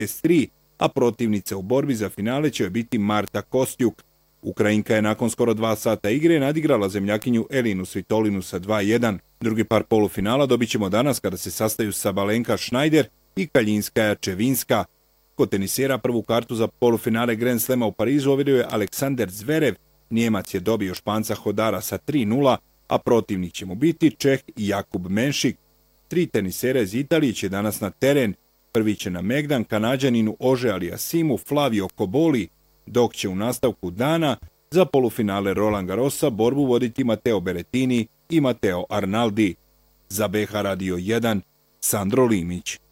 S3, a protivnica u borbi za finale će biti Marta Kostjuk. Ukrajinka je nakon skoro 2 sata igre nadigrala zemljakinju Elinu Svitolinu sa 2:1. Drugi par polufinala dobit ćemo danas kada se sastaju Sabalenka Schneider i Kaljinskaja Čevinska. Kod tenisera prvu kartu za polufinale Grand Slema u Parizu ovjerio je Aleksander Zverev. Njemac je dobio Španca Hodara sa 3:0, a protivnik će mu biti Čeh Jakub Menšik. 3 tenisera iz Italije će danas na teren. Prvi će na Megdan Kanađaninu Ože Aliasimu Flavio Koboli, dok će u nastavku dana za polufinale Roland Garrosa borbu voditi Matteo Berrettini i Matteo Arnaldi. Za BH Radio 1, Sandro Limić.